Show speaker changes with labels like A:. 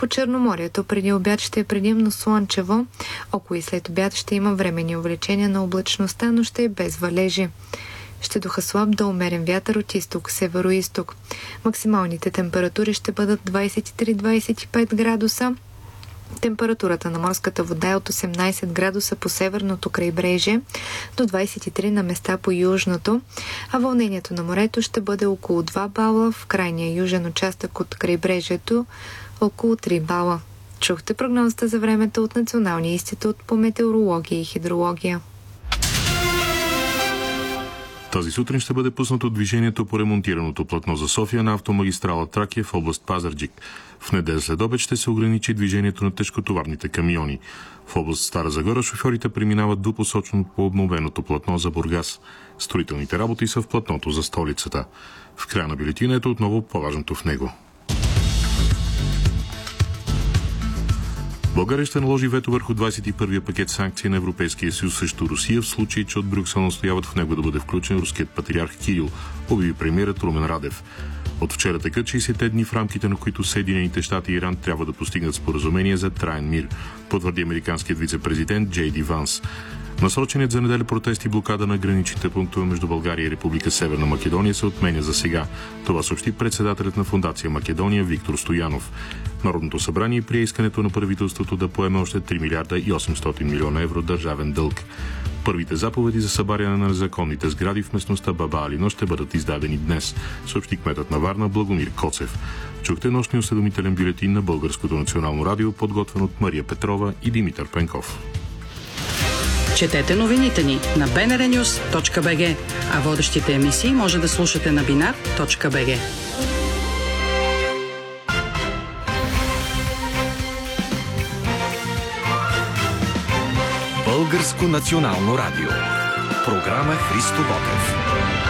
A: По Черноморието преди обяд ще е предимно слънчево. Около и след обяд ще има временни увеличения на облачността, но ще е без валежи. Ще духа слаб до умерен вятър от изток, северо-изток. Максималните температури ще бъдат 23-25 градуса. Температурата на морската вода е от 18 градуса по северното крайбрежие до 23 на места по южното, а вълнението на морето ще бъде около 2 бала, в крайния южен участък от крайбрежието около 3 бала. Чухте прогнозата за времето от Националния институт по метеорология и хидрология.
B: Тази сутрин ще бъде пуснато движението по ремонтираното платно за София на автомагистрала Тракия в област Пазарджик. В неделя след обед ще се ограничи движението на тежкотоварните камиони. В област Стара Загора шофьорите преминават двупосочно по обновеното платно за Бургас. Строителните работи са в платното за столицата. В края на бюлетината отново по-важното в него. България ще наложи вето върху 21-я пакет санкции на Европейския съюз срещу Русия в случай, че от Брюксел настояват в него да бъде включен руският патриарх Кирил, обяви премиерът Румен Радев. От вчера текат 60-те дни, в рамките на които Съединените щати и Иран трябва да постигнат споразумение за траен мир, потвърди американският вице-президент Джей Ди Ванс. Насроченият за неделя протест и блокада на граничните пунктове между България и Република Северна Македония се отменя за сега. Това съобщи председателят на Фондация Македония Виктор Стоянов. Народното събрание прие искането на правителството да поеме още 3 милиарда и 800 милиона евро държавен дълг. Първите заповеди за събаряне на незаконните сгради в местността Баба Алино ще бъдат издадени днес, съобщи кметът на Варна Благомир Коцев. Чухте нощния осведомителен бюлетин на Българското национално радио, подготвен от Мария Петрова и Димитър Пенков.
C: Четете новините ни на bnrnews.bg, а водещите емисии може да слушате на binar.bg.
D: Българско национално радио. Програма Христо Ботев.